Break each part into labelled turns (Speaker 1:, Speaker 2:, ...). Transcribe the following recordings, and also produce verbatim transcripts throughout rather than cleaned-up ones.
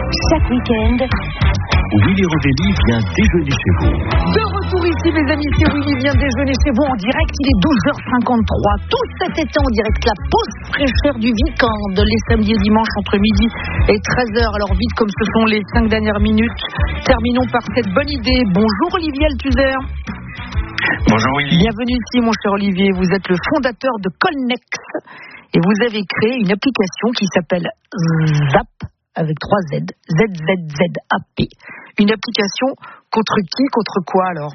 Speaker 1: Chaque week-end,
Speaker 2: Willy Rovelli vient déjeuner chez vous.
Speaker 3: De retour ici, mes amis, c'est Willy vient déjeuner chez vous en direct. Il est douze heures cinquante-trois. Tout cet été en direct, la pause fraîcheur du week-end, les samedis et dimanches entre midi et treize heures. Alors vite comme ce sont les cinq dernières minutes, terminons par cette bonne idée. Bonjour Olivier Althusser.
Speaker 4: Bonjour Willy.
Speaker 3: Bienvenue ici mon cher Olivier. Vous êtes le fondateur de Colnex et vous avez créé une application qui s'appelle Zap avec trois Z, Z Z Z A P. Une application contre qui, contre quoi alors?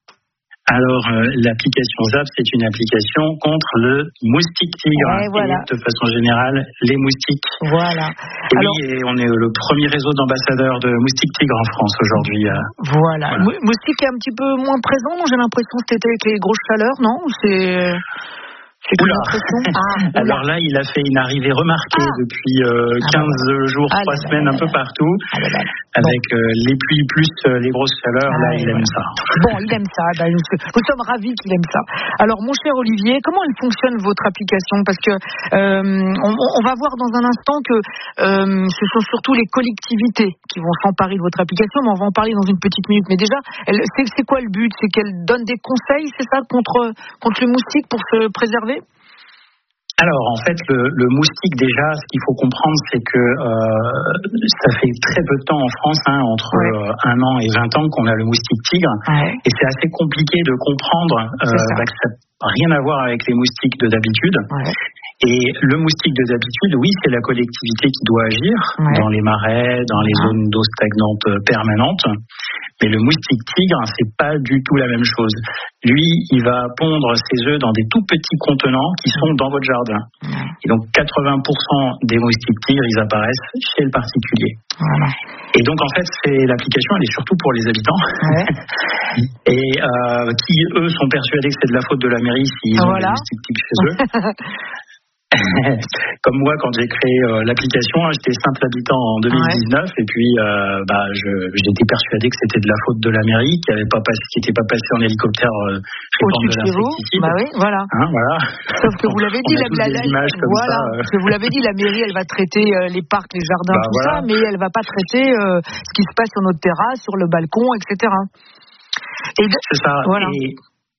Speaker 4: Alors, euh, l'application Zap, c'est une application contre le moustique tigre.
Speaker 3: Ouais, voilà.
Speaker 4: Et de façon générale, les moustiques.
Speaker 3: Voilà.
Speaker 4: Et
Speaker 3: alors,
Speaker 4: oui, et on est le premier réseau d'ambassadeurs de moustique tigre en France aujourd'hui. Euh.
Speaker 3: Voilà.
Speaker 4: Voilà.
Speaker 3: Mou- Moustique est un petit peu moins présent, non? J'ai l'impression cet été avec les grosses chaleurs, non? C'est... C'est une
Speaker 4: Oula.
Speaker 3: impression. Ah,
Speaker 4: Alors là, il a fait une arrivée remarquée
Speaker 3: Ah.
Speaker 4: depuis euh,
Speaker 3: Ah,
Speaker 4: quinze
Speaker 3: bah,
Speaker 4: jours,
Speaker 3: Ah,
Speaker 4: trois
Speaker 3: là, là,
Speaker 4: semaines,
Speaker 3: là,
Speaker 4: un peu
Speaker 3: là.
Speaker 4: partout.
Speaker 3: Ah, là, là.
Speaker 4: Avec euh, les pluies plus euh, les grosses chaleurs,
Speaker 3: Ah,
Speaker 4: là, il
Speaker 3: voilà.
Speaker 4: aime ça.
Speaker 3: Bon, il aime ça. Ben, nous, nous sommes ravis qu'il aime ça. Alors, mon cher Olivier, comment elle fonctionne votre application? Parce que euh, on, on va voir dans un instant que euh, ce sont surtout les collectivités qui vont s'emparer de votre application, mais on va en parler dans une petite minute. Mais déjà, elle, c'est, c'est quoi le but? C'est qu'elle donne des conseils, c'est ça, contre contre le moustique pour se préserver?
Speaker 4: Alors, en fait, le, le moustique, déjà, ce qu'il faut comprendre, c'est que euh, ça fait très peu de temps en France, hein, entre
Speaker 3: Ouais.
Speaker 4: euh, un an et vingt ans, qu'on a le moustique tigre.
Speaker 3: Ouais.
Speaker 4: Et c'est assez compliqué de comprendre euh,
Speaker 3: C'est ça.
Speaker 4: bah, que ça n'a rien à voir avec les moustiques de d'habitude.
Speaker 3: Ouais.
Speaker 4: Et le moustique de d'habitude, oui, c'est la collectivité qui doit agir
Speaker 3: Ouais.
Speaker 4: dans les marais, dans les
Speaker 3: Ah.
Speaker 4: zones d'eau stagnante euh, permanentes. Mais le moustique tigre, c'est pas du tout la même chose. Lui, il va pondre ses œufs dans des tout petits contenants qui sont dans votre jardin. Et donc quatre-vingts pour cent des moustiques tigres, ils apparaissent chez le particulier.
Speaker 3: Voilà.
Speaker 4: Et donc en fait, c'est l'application, elle est surtout pour les habitants.
Speaker 3: Ouais.
Speaker 4: Et euh, qui, eux, sont persuadés que c'est de la faute de la mairie s'ils ont
Speaker 3: Voilà.
Speaker 4: des moustiques tigres chez eux. Comme moi, quand j'ai créé euh, l'application, hein, j'étais simple habitant en deux mille dix-neuf, et puis euh, bah, je, j'étais persuadé que c'était de la faute de la mairie, qui n'avait pas passé, qui n'était pas passé en hélicoptère euh, répandre
Speaker 3: Au-dessus
Speaker 4: de
Speaker 3: de chez vous?
Speaker 4: l'insecticide.
Speaker 3: Bah oui, voilà.
Speaker 4: Hein, voilà.
Speaker 3: Sauf que vous l'avez dit,
Speaker 4: On a
Speaker 3: la,
Speaker 4: tous
Speaker 3: la,
Speaker 4: des
Speaker 3: la-
Speaker 4: images comme
Speaker 3: voilà,
Speaker 4: ça, euh.
Speaker 3: parce que vous l'avez dit, la mairie, elle va traiter euh, les parcs, les jardins,
Speaker 4: Bah,
Speaker 3: tout
Speaker 4: voilà.
Speaker 3: ça, mais elle va pas traiter euh, ce qui se passe sur notre terrasse, sur le balcon, et cetera. Et de-
Speaker 4: C'est ça.
Speaker 3: Voilà.
Speaker 4: Et,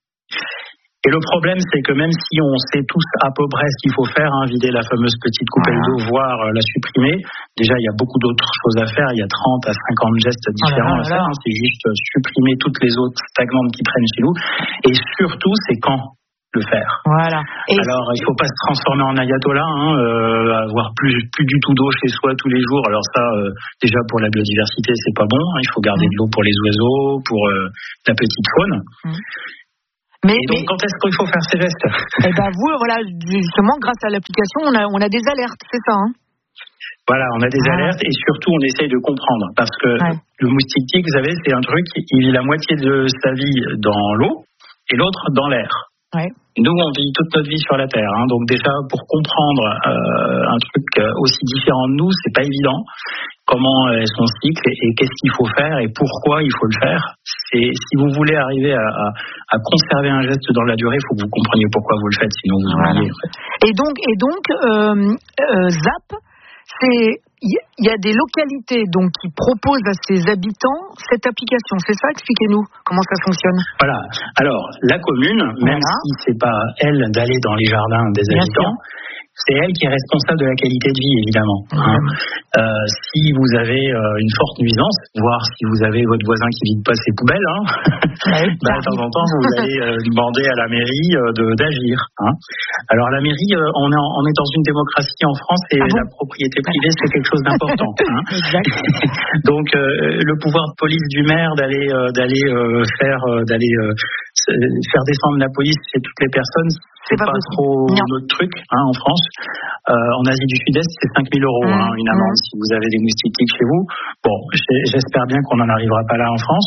Speaker 4: et le problème, c'est que même si on sait tous à peu près ce qu'il faut faire, hein, vider la fameuse petite coupelle
Speaker 3: Voilà.
Speaker 4: d'eau, voire euh, la supprimer, déjà, il y a beaucoup d'autres choses à faire. Il y a trente à cinquante gestes différents
Speaker 3: là là
Speaker 4: à faire.
Speaker 3: là.
Speaker 4: hein. C'est juste euh, supprimer toutes les eaux stagnantes qui traînent chez nous. Et surtout, c'est quand le faire.
Speaker 3: Voilà. Et
Speaker 4: Alors, il faut pas se transformer en ayatollah, hein, euh, avoir plus plus du tout d'eau chez soi tous les jours. Alors ça, euh, déjà pour la biodiversité, c'est pas bon. hein. Il faut garder
Speaker 3: Mm.
Speaker 4: de l'eau pour les oiseaux, pour euh, la petite faune.
Speaker 3: Mm. mais,
Speaker 4: Et donc,
Speaker 3: mais
Speaker 4: quand est-ce qu'il faut faire ces gestes?
Speaker 3: eh ben vous, voilà, justement, grâce à l'application, on a, on a des alertes, c'est ça, hein?
Speaker 4: Voilà, on a des
Speaker 3: Ah.
Speaker 4: alertes et surtout, on essaye de comprendre. Parce que
Speaker 3: Ouais.
Speaker 4: le moustique tigre, vous savez, c'est un truc, il vit la moitié de sa vie dans l'eau et l'autre dans l'air.
Speaker 3: Ouais.
Speaker 4: Nous, on vit toute notre vie sur la Terre. hein. Donc déjà, pour comprendre euh, un truc euh, aussi différent de nous, c'est pas évident. Comment est son cycle et, et qu'est-ce qu'il faut faire et pourquoi il faut le faire. C'est, si vous voulez arriver à, à, à conserver un geste dans la durée, il faut que vous compreniez pourquoi vous le faites, sinon vous
Speaker 3: Voilà.
Speaker 4: oubliez. En fait.
Speaker 3: Et donc, et donc euh, euh, Zap, c'est il y, y a des localités donc qui proposent à ses habitants cette application. C'est ça? Expliquez-nous comment ça fonctionne.
Speaker 4: Voilà. Alors, la commune, même
Speaker 3: Voilà.
Speaker 4: si c'est pas elle d'aller dans les jardins des
Speaker 3: Bien
Speaker 4: habitants, c'est elle qui est responsable de la qualité de vie, évidemment. hein.
Speaker 3: Évidemment.
Speaker 4: Euh, si vous avez euh, une forte nuisance, voire si vous avez votre voisin qui vide pas ses poubelles, hein,
Speaker 3: Ouais,
Speaker 4: bah, de temps en temps, vous allez euh, demander à la mairie euh, de, d'agir. Hein. Alors, la mairie, euh, on, est en- on est dans une démocratie en France et
Speaker 3: Ah bon
Speaker 4: la propriété privée, c'est quelque chose d'important. hein.
Speaker 3: Exact.
Speaker 4: Donc, euh, le pouvoir de police du maire d'aller euh, d'aller euh, faire euh, d'aller euh, se- faire descendre la police chez toutes les personnes,
Speaker 3: C'est
Speaker 4: c'est
Speaker 3: pas
Speaker 4: pas,
Speaker 3: possible.
Speaker 4: trop
Speaker 3: Non.
Speaker 4: notre truc hein, en France. Euh, en Asie du Sud-Est, c'est cinq mille euros
Speaker 3: Mmh,
Speaker 4: hein, une amende
Speaker 3: mmh.
Speaker 4: si vous avez des moustiques tigres chez vous. Bon, j'ai- j'espère bien qu'on n'en arrivera pas là en France.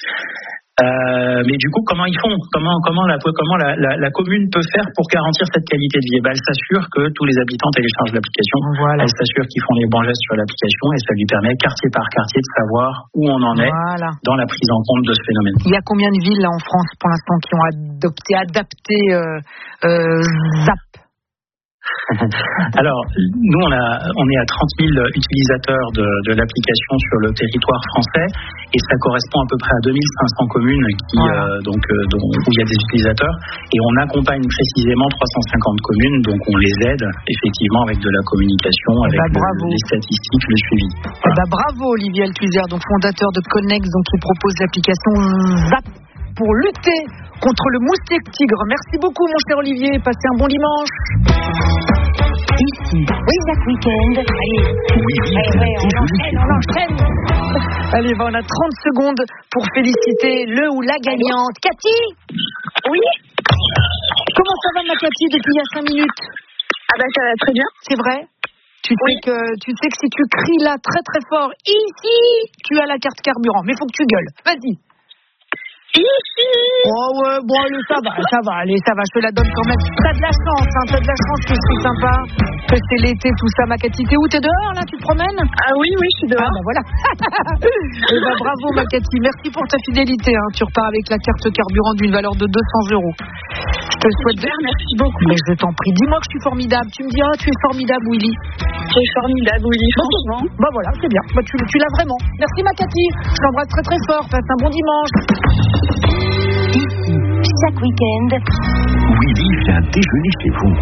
Speaker 4: Euh, mais du coup, comment ils font Comment, comment, la, comment la, la, la commune peut faire pour garantir cette qualité de vie? Eh ben, elle s'assure que tous les habitants téléchargent l'application.
Speaker 3: Voilà.
Speaker 4: Elle s'assure qu'ils font les bons gestes sur l'application et ça lui permet, quartier par quartier, de savoir où on en est
Speaker 3: Voilà.
Speaker 4: dans la prise en compte de ce phénomène.
Speaker 3: Il y a combien de villes là en France pour l'instant qui ont adopté, adapté euh, euh, Zap?
Speaker 4: Alors, nous, on, a, on est à trente mille utilisateurs de, de l'application sur le territoire français et ça correspond à peu près à deux mille cinq cents communes qui, voilà. euh, donc, euh, dont, où il y a des utilisateurs et on accompagne précisément trois cent cinquante communes, donc on les aide effectivement avec de la communication, avec
Speaker 3: bah,
Speaker 4: le, les statistiques, le suivi.
Speaker 3: Voilà. Bah, bravo Olivier Althusser, donc fondateur de Connex, donc qui propose l'application Zap pour lutter contre le moustique tigre. Merci beaucoup mon cher Olivier, passez un bon dimanche.
Speaker 1: Ici, Wizak Weekend. Allez,
Speaker 2: oui,
Speaker 1: allez, allez, on enchaîne, on enchaîne.
Speaker 3: Allez, on a trente secondes pour féliciter le ou la gagnante. Cathy ?
Speaker 5: Oui.
Speaker 3: Comment ça va ma Cathy depuis il y a cinq minutes ?
Speaker 5: Ah ben ça va très bien.
Speaker 3: C'est vrai ? Tu sais,
Speaker 5: oui.
Speaker 3: que, tu sais que si tu cries là très très fort, ici, tu as la carte carburant. Mais il faut que tu gueules. Vas-y.
Speaker 5: Ici.
Speaker 3: Oh ouais, bon allez, ça va, ça va, allez, ça va, je te la donne quand même. T'as de la chance, hein, t'as de la chance que c'est sympa, que c'est l'été, tout ça, ma Cathy. T'es où? T'es dehors, là? Tu te promènes?
Speaker 5: Ah oui, oui, je suis dehors.
Speaker 3: Ah bah voilà. Et bah bravo, ma Cathy, merci pour ta fidélité, hein. Tu repars avec la carte carburant d'une valeur de deux cents euros. Je te souhaite...
Speaker 5: Super, merci beaucoup.
Speaker 3: Mais je t'en prie, dis-moi que je suis formidable. Tu me dis, ah, tu es formidable, Willy.
Speaker 5: Tu es formidable, Willy, franchement.
Speaker 3: Bah voilà, c'est bien, bah, tu, tu l'as vraiment. Merci, ma Cathy, je t'embrasse très très fort, passe un bon dimanche.
Speaker 1: Ici, chaque week-end,
Speaker 2: Willy vient déjeuner chez vous.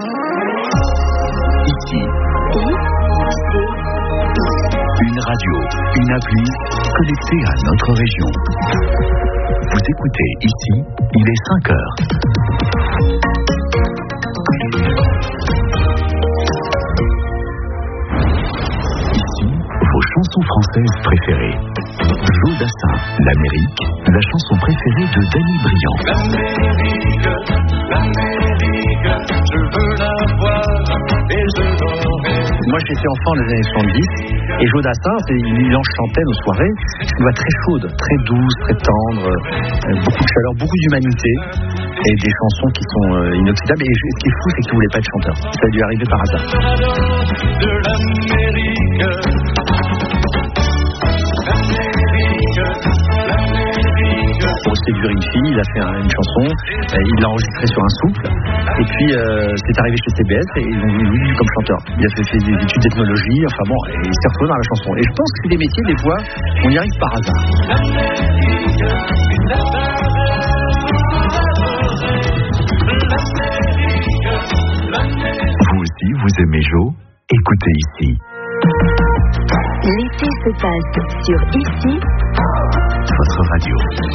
Speaker 2: Ici, une radio, une appli connectée à notre région. Vous écoutez ici, il est cinq heures. Ici, vos chansons françaises préférées. Jo Dassin, l'Amérique, la chanson préférée de Danny Briand.
Speaker 6: L'Amérique, l'Amérique, je veux la voir et je l'aurai.
Speaker 7: Moi j'étais enfant dans les années soixante-dix et Jo Dassin, il en chantait nos soirées, une voix très chaude, très douce, très tendre, euh, beaucoup de chaleur, beaucoup d'humanité et des chansons qui sont euh, inoxydables. Et ce qui est fou, c'est qu'il ne voulait pas être chanteur. Ça lui est arrivé par hasard.
Speaker 6: De l'Amérique.
Speaker 7: Pour séduire une fille, il a fait un, une chanson, euh, il l'a enregistrée sur un souffle, et puis euh, c'est arrivé chez C B S et ils ont voulu lui comme chanteur. Il a fait, fait des études d'ethnologie, enfin bon, et il s'est retrouvé dans la chanson. Et je pense que c'est des métiers, des fois, on y arrive par hasard.
Speaker 2: Vous aussi, vous aimez Jo? Écoutez ici.
Speaker 1: l'été se passe sur Ici,
Speaker 2: Votre radio.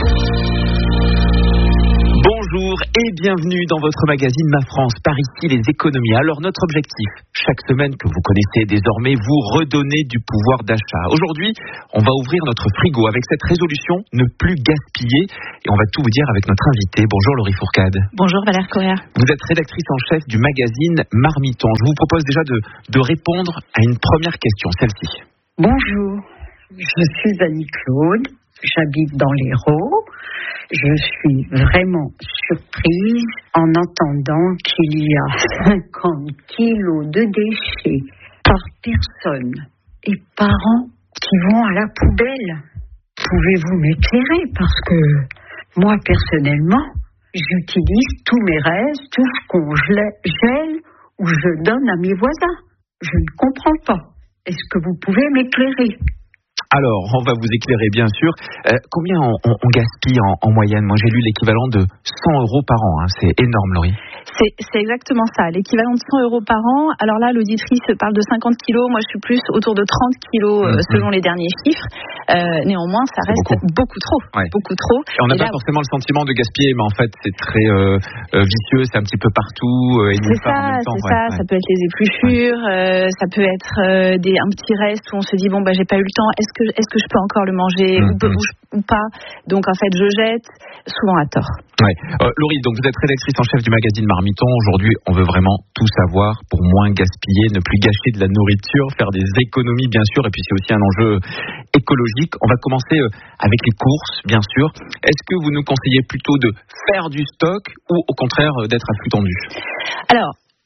Speaker 8: Bonjour et bienvenue dans votre magazine Ma France, par ici les économies. Alors notre objectif, chaque semaine que vous connaissez désormais, vous redonner du pouvoir d'achat. Aujourd'hui, on va ouvrir notre frigo avec cette résolution, ne plus gaspiller. Et on va tout vous dire avec notre invité. Bonjour Laurie Fourcade.
Speaker 9: Bonjour Valère Correa.
Speaker 8: Vous êtes rédactrice en chef du magazine Marmiton. Je vous propose déjà de, de répondre à une première question, celle-ci.
Speaker 10: Bonjour, je suis Annie-Claude, j'habite dans l'Hérault. Je suis vraiment surprise en entendant qu'il y a cinquante kilos de déchets par personne et par an qui vont à la poubelle. Pouvez-vous m'éclairer? Parce que moi, personnellement, j'utilise tous mes restes, tout ce qu'on gèle ou je donne à mes voisins. Je ne comprends pas. Est-ce que vous pouvez m'éclairer?
Speaker 8: Alors, on va vous éclairer, bien sûr. Euh, combien on, on, on gaspille en, en moyenne? Moi, j'ai lu l'équivalent de cent euros par an. Hein. C'est énorme, Laurie.
Speaker 9: C'est, c'est exactement ça, l'équivalent de cent euros par an. Alors là, l'auditrice parle de cinquante kilos. Moi, je suis plus autour de trente kilos euh, mmh. selon les derniers chiffres. Euh, néanmoins, ça reste beaucoup, beaucoup trop. Ouais. Beaucoup trop.
Speaker 8: Et on n'a pas là, forcément le sentiment de gaspiller, mais en fait, c'est très euh, euh, vicieux. C'est un petit peu partout. Euh, et
Speaker 9: c'est ça, en même temps. c'est ouais, ça. Ouais. Ça peut être les épluchures. Ouais. Euh, ça peut être euh, des, un petit reste où on se dit, bon, bah, j'ai pas eu le temps. Est-ce que Est-ce que je peux encore le manger mmh, ou, mmh. Ou, ou pas? Donc en fait je jette, souvent à tort.
Speaker 8: Ouais. Euh, Laurie, donc vous êtes rédactrice en chef du magazine Marmiton. Aujourd'hui, on veut vraiment tout savoir pour moins gaspiller, ne plus gâcher de la nourriture, faire des économies bien sûr, et puis c'est aussi un enjeu écologique. On va commencer avec les courses, bien sûr. Est-ce que vous nous conseillez plutôt de faire du stock ou au contraire d'être à flux tendu?
Speaker 9: Alors,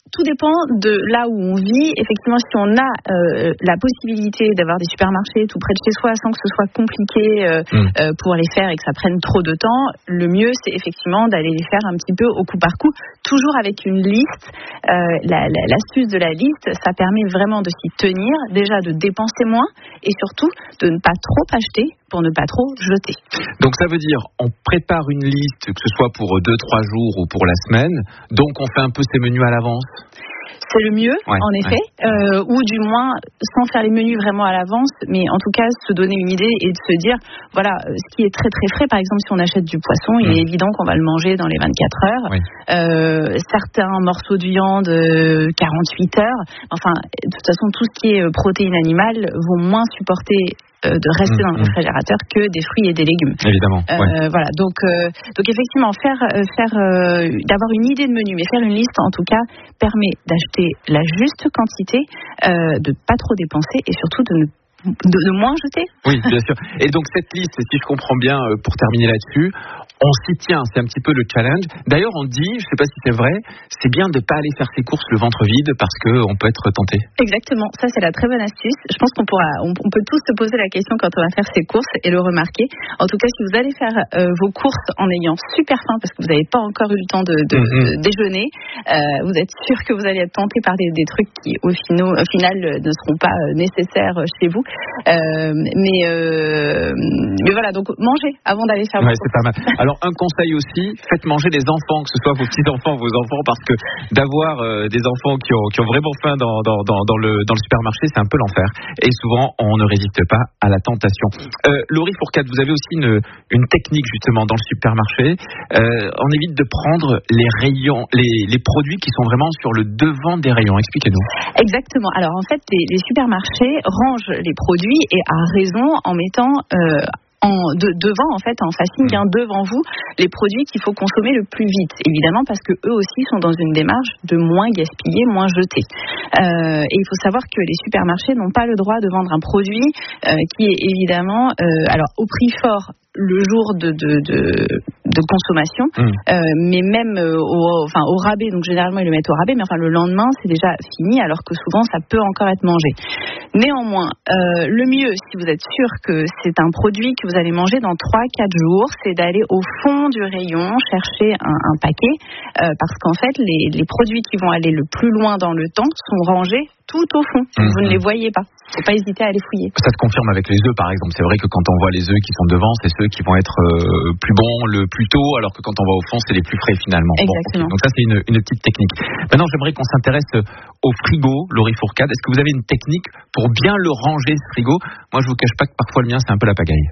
Speaker 9: tout dépend de là où on vit. Effectivement, si on a euh, la possibilité d'avoir des supermarchés tout près de chez soi sans que ce soit compliqué euh, mmh. euh, pour les faire et que ça prenne trop de temps, le mieux c'est effectivement d'aller les faire un petit peu au coup par coup, toujours avec une liste. Euh, la, la, l'astuce de la liste, ça permet vraiment de s'y tenir, déjà de dépenser moins et surtout de ne pas trop acheter pour ne pas trop jeter.
Speaker 8: Donc ça veut dire on prépare une liste, que ce soit pour deux trois jours ou pour la semaine, donc on fait un peu ses menus à l'avance.
Speaker 9: C'est le mieux, ouais, en effet,
Speaker 8: ouais.
Speaker 9: euh, ou du moins sans faire les menus vraiment à l'avance, mais en tout cas se donner une idée et de se dire, voilà, ce qui est très très frais, par exemple si on achète du poisson, mmh. il est évident qu'on va le manger dans les vingt-quatre heures, oui. euh, certains morceaux de viande euh, quarante-huit heures, enfin de toute façon tout ce qui est protéines animales vont moins supporter de rester mmh, dans le réfrigérateur que des fruits et des légumes.
Speaker 8: Évidemment.
Speaker 9: Euh,
Speaker 8: ouais.
Speaker 9: Voilà. Donc, euh, donc effectivement, faire, faire, euh, d'avoir une idée de menu, mais faire une liste en tout cas permet d'acheter la juste quantité, euh, de pas trop dépenser et surtout de ne de, de moins jeter.
Speaker 8: Oui, bien sûr. Et donc cette liste, si je comprends bien, pour terminer là-dessus, on s'y tient, c'est un petit peu le challenge. D'ailleurs, on dit, je ne sais pas si c'est vrai, c'est bien de ne pas aller faire ses courses le ventre vide parce qu'on peut être tenté.
Speaker 9: Exactement, ça c'est la très bonne astuce. Je pense qu'on pourra, on, on peut tous se poser la question quand on va faire ses courses et le remarquer. En tout cas, si vous allez faire euh, vos courses en ayant super faim parce que vous n'avez pas encore eu le temps de, de, mm-hmm. de déjeuner, euh, vous êtes sûr que vous allez être tenté par des, des trucs qui au, fino, au final ne seront pas nécessaires chez vous. Euh, mais, euh, mais voilà, donc mangez avant d'aller faire vos
Speaker 8: ouais,
Speaker 9: courses.
Speaker 8: C'est pas mal. Alors un conseil aussi, faites manger les enfants, que ce soit vos petits-enfants, vos enfants, parce que d'avoir euh, des enfants qui ont, qui ont vraiment faim dans, dans, dans, dans, le, dans le supermarché, c'est un peu l'enfer. Et souvent, on ne résiste pas à la tentation. Euh, Laurie Fourcade, vous avez aussi une, une technique justement dans le supermarché. Euh, on évite de prendre les rayons, les, les produits qui sont vraiment sur le devant des rayons. Expliquez-nous.
Speaker 9: Exactement. Alors en fait, les, les supermarchés rangent les produits et à raison en mettant... Euh, En de, devant en fait en facing hein, devant vous les produits qu'il faut consommer le plus vite, évidemment parce que eux aussi sont dans une démarche de moins gaspiller, moins jeter. Euh, et il faut savoir que les supermarchés n'ont pas le droit de vendre un produit euh, qui est évidemment euh, alors au prix fort le jour de, de, de, de consommation, mmh. euh, mais même euh, au, enfin, au rabais, donc généralement ils le mettent au rabais, mais enfin le lendemain c'est déjà fini, alors que souvent ça peut encore être mangé. Néanmoins, euh, le mieux, si vous êtes sûr que c'est un produit que vous allez manger dans trois à quatre jours, c'est d'aller au fond du rayon chercher un, un paquet, euh, parce qu'en fait les, les produits qui vont aller le plus loin dans le temps sont rangés tout au fond, mmh. vous ne les voyez pas. Faut pas hésiter à les fouiller.
Speaker 8: Ça se confirme avec les œufs, par exemple. C'est vrai que quand on voit les œufs qui sont devant, c'est ceux qui vont être euh, plus bons le plus tôt, alors que quand on va au fond, c'est les plus frais finalement.
Speaker 9: Exactement.
Speaker 8: Bon, okay. Donc ça, c'est une, une petite technique. Maintenant, j'aimerais qu'on s'intéresse au frigo, Laurie Fourcade. Est-ce que vous avez une technique pour bien le ranger, ce frigo? Moi, je vous cache pas que parfois le mien, c'est un peu la pagaille.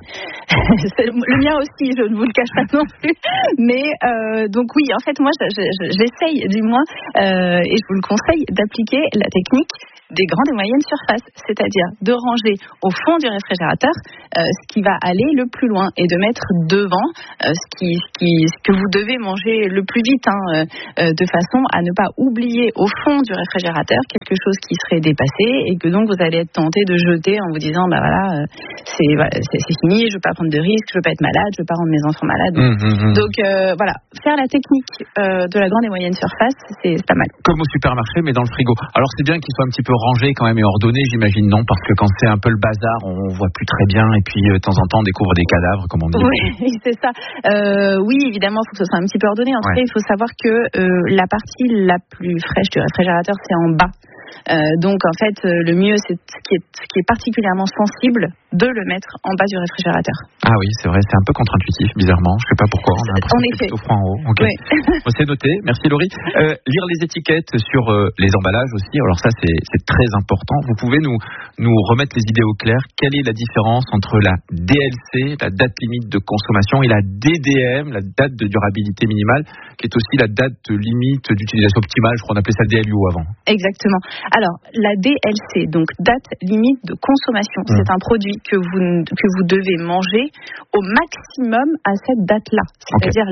Speaker 9: Le mien aussi, je ne vous le cache pas non plus. Mais euh, donc oui, en fait, moi, j'essaye du moins, euh, et je vous le conseille, d'appliquer la technique des grandes et moyennes surfaces, c'est-à-dire de ranger au fond du réfrigérateur euh, ce qui va aller le plus loin et de mettre devant euh, ce, qui, ce, qui, ce que vous devez manger le plus vite, hein, euh, de façon à ne pas oublier au fond du réfrigérateur quelque chose qui serait dépassé et que donc vous allez être tenté de jeter en vous disant bah voilà, euh, c'est, voilà c'est, c'est fini, je veux pas prendre de risques, je veux pas être malade, je veux pas rendre mes enfants malades. Mmh, mmh, donc euh, voilà, faire la technique euh, de la grande et moyenne surface, c'est, c'est pas mal.
Speaker 8: Comme au supermarché, mais dans le frigo. Alors c'est bien qu'il soit un petit peu rangé quand même et ordonné, j'imagine, non? Parce que quand c'est un peu le bazar, on voit plus très bien et puis euh, de temps en temps on découvre des cadavres, comme on dit.
Speaker 9: Oui, c'est ça. Euh, oui, évidemment, il faut que ce soit un petit peu ordonné. En tout cas, il faut savoir que euh, la partie la plus fraîche du réfrigérateur, c'est en bas. Euh, donc en fait, euh, le mieux, c'est ce qui, est, ce qui est particulièrement sensible, de le mettre en bas du réfrigérateur.
Speaker 8: Ah oui, c'est vrai, c'est un peu contre-intuitif, bizarrement. Je ne sais pas pourquoi. On a l'impression
Speaker 9: en
Speaker 8: que
Speaker 9: effet.
Speaker 8: c'est plutôt froid en haut. Okay. Oui. Bon, c'est noté. Merci Laurie. Euh, lire les étiquettes sur euh, les emballages aussi. Alors ça, c'est, c'est très important. Vous pouvez nous nous remettre les idées au clair. Quelle est la différence entre la D L C, la date limite de consommation, et la D D M, la date de durabilité minimale, qui est aussi la date limite d'utilisation optimale? Je crois qu'on appelait ça D L U avant.
Speaker 9: Exactement. Alors, la D L C, donc date limite de consommation, mmh. c'est un produit que vous, que vous devez manger au maximum à cette date-là. C'est-à-dire okay. là,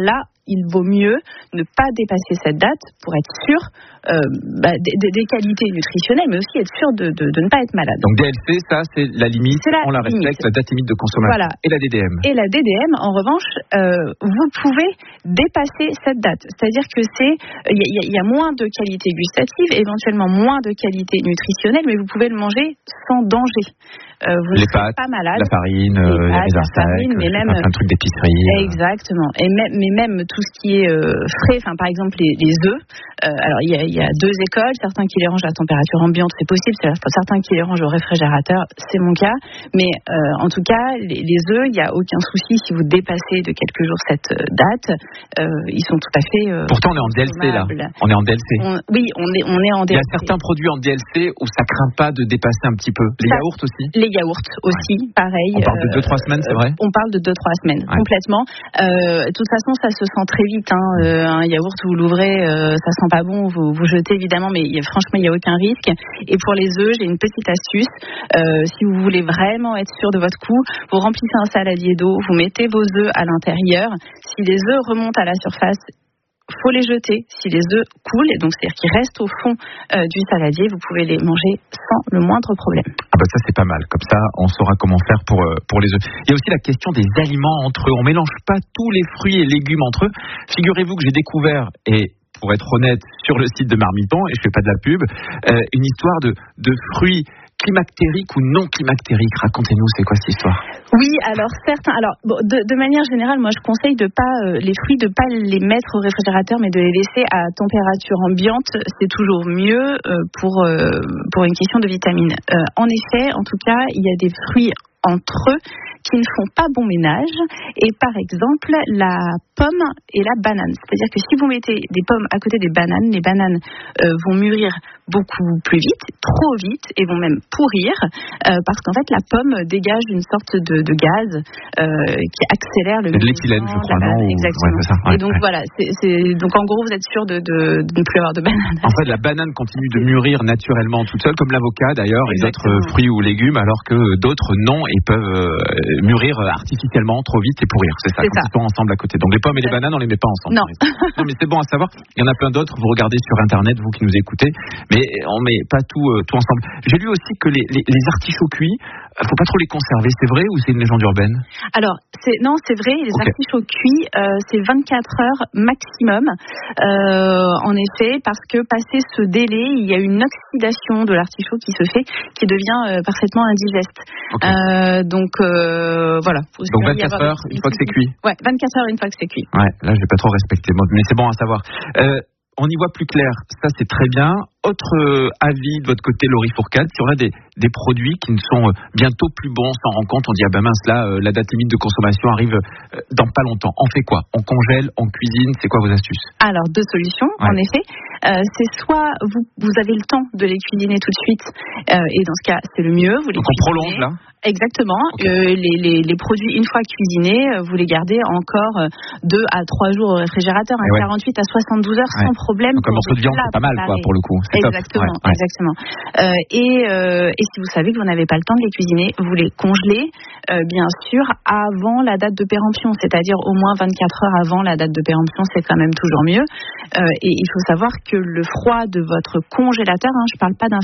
Speaker 9: il vaut mieux ne pas dépasser cette date pour être sûr euh, bah, des, des qualités nutritionnelles, mais aussi être sûr de, de, de ne pas être malade.
Speaker 8: Donc D L C, ça c'est la limite,
Speaker 9: la
Speaker 8: on la respecte,
Speaker 9: limite.
Speaker 8: la date limite de consommation.
Speaker 9: Voilà.
Speaker 8: Et la D D M.
Speaker 9: Et la D D M, en revanche, euh, vous pouvez dépasser cette date. C'est-à-dire que c'est, il y, y a moins de qualité gustative, éventuellement moins de qualité nutritionnelle, mais vous pouvez le manger sans danger. Euh, vous
Speaker 8: les
Speaker 9: ne serez
Speaker 8: pâtes,
Speaker 9: pas malade.
Speaker 8: la farine,
Speaker 9: les,
Speaker 8: euh,
Speaker 9: pâtes,
Speaker 8: les
Speaker 9: la farine,
Speaker 8: insectes,
Speaker 9: mais même
Speaker 8: plein de trucs d'épicerie. Euh.
Speaker 9: Exactement. Et même, mais même tout ce qui est euh, frais, enfin par exemple les, les œufs. Euh, alors il y, a, il y a deux écoles, certains qui les rangent à température ambiante, c'est possible. Certains qui les rangent au réfrigérateur, c'est mon cas. Mais euh, en tout cas, les, les œufs, il n'y a aucun souci si vous dépassez de quelques jours cette euh, date. Euh, ils sont tout à fait. Euh,
Speaker 8: Pourtant on est en D L C là. On est en D L C.
Speaker 9: On, oui, on est, on est en D L C.
Speaker 8: Il y a certains produits en D L C où ça craint pas de dépasser un petit peu. Les
Speaker 9: ça,
Speaker 8: yaourts aussi.
Speaker 9: Les yaourts aussi. Pareil.
Speaker 8: On parle de deux trois semaines, c'est vrai.
Speaker 9: On parle de deux trois semaines, ouais. Complètement. Euh, de toute façon, ça se sent très vite. Hein. Euh, un yaourt, vous l'ouvrez, euh, ça sent pas bon, vous, vous jetez évidemment, mais y a, franchement, il n'y a aucun risque. Et pour les œufs, j'ai une petite astuce. Euh, si vous voulez vraiment être sûr de votre coup, vous remplissez un saladier d'eau, vous mettez vos œufs à l'intérieur. Si les œufs remontent à la surface, faut les jeter. Si les œufs coulent, et donc c'est-à-dire qu'ils restent au fond euh, du saladier, vous pouvez les manger sans le moindre problème.
Speaker 8: Ah bah ça c'est pas mal. Comme ça, on saura comment faire pour euh, pour les œufs. Il y a aussi la question des aliments entre eux. On mélange pas tous les fruits et légumes entre eux. Figurez-vous que j'ai découvert, et pour être honnête, sur le site de Marmiton, et je fais pas de la pub, euh, une histoire de de fruits climactériques ou non climactériques. Racontez-nous, c'est quoi cette histoire?
Speaker 9: Oui, alors certains. Alors, bon, de, de manière générale, moi, je conseille de pas euh, les fruits de pas les mettre au réfrigérateur, mais de les laisser à température ambiante. C'est toujours mieux euh, pour euh, pour une question de vitamines. Euh, en effet, en tout cas, il y a des fruits entre eux qui ne font pas bon ménage, et par exemple la pomme et la banane. C'est-à-dire que si vous mettez des pommes à côté des bananes, les bananes euh, vont mûrir beaucoup plus vite, trop vite, et vont même pourrir, euh, parce qu'en fait la pomme dégage une sorte de, de gaz euh, qui accélère le
Speaker 8: de l'éthylène, je crois, non?
Speaker 9: Exactement.
Speaker 8: Ouais, c'est ça. Ouais,
Speaker 9: et donc
Speaker 8: ouais.
Speaker 9: voilà, c'est, c'est, donc en gros vous êtes sûr de, de, de ne plus avoir de banane.
Speaker 8: En fait, la banane continue de mûrir naturellement toute seule, comme l'avocat d'ailleurs, et d'autres fruits ou légumes, alors que d'autres non, et peuvent euh, mûrir artificiellement trop vite et pourrir. C'est ça,
Speaker 9: c'est
Speaker 8: quand
Speaker 9: ça.
Speaker 8: ils sont ensemble à côté. Donc les pommes et les bananes, on les met pas ensemble.
Speaker 9: Non.
Speaker 8: Non, mais c'est bon à savoir. Il y en a plein d'autres. Vous regardez sur Internet, vous qui nous écoutez, mais on met pas tout, euh, tout ensemble. J'ai lu aussi que les, les, les artichauts cuits, faut pas trop les conserver. C'est vrai ou c'est une légende urbaine?
Speaker 9: Alors, c'est, non, c'est vrai. Les okay. artichauts cuits, euh, c'est vingt-quatre heures maximum. Euh, en effet, parce que passé ce délai, il y a une oxydation de l'artichaut qui se fait, qui devient euh, parfaitement indigeste. Okay. Euh, donc euh, voilà.
Speaker 8: Donc vingt-quatre heures une fois que c'est cuit.
Speaker 9: Ouais, vingt-quatre heures une fois que c'est cuit.
Speaker 8: Ouais, là je vais pas trop respecter, mais c'est bon à savoir. Euh, on y voit plus clair, ça c'est très bien. Autre euh, avis de votre côté, Laurie Fourcade, si on a des, des produits qui ne sont euh, bientôt plus bons, on s'en rend compte, on dit ah ben mince là, euh, la date limite de consommation arrive euh, dans pas longtemps. On fait quoi? On congèle, on cuisine, c'est quoi vos astuces?
Speaker 9: Alors deux solutions, ouais. En effet. Euh, c'est soit vous, vous avez le temps de les cuisiner tout de suite, euh, et dans ce cas c'est le mieux. Vous les
Speaker 8: Donc on prolonge là?
Speaker 9: Exactement. Okay. Euh, les, les, les produits, une fois cuisinés, vous les gardez encore deux à trois jours au réfrigérateur, hein, ouais. quarante-huit à soixante-douze heures ouais. sans problème.
Speaker 8: Donc un morceau de viande, c'est pas mal quoi pour le coup. C'est
Speaker 9: exactement,
Speaker 8: ouais.
Speaker 9: exactement. Euh, et, euh, et si vous savez que vous n'avez pas le temps de les cuisiner, vous les congelez, euh, bien sûr, avant la date de péremption, c'est-à-dire au moins vingt-quatre heures avant la date de péremption, c'est quand même toujours mieux. Euh, et il faut savoir que le froid de votre congélateur, hein, je parle pas d'un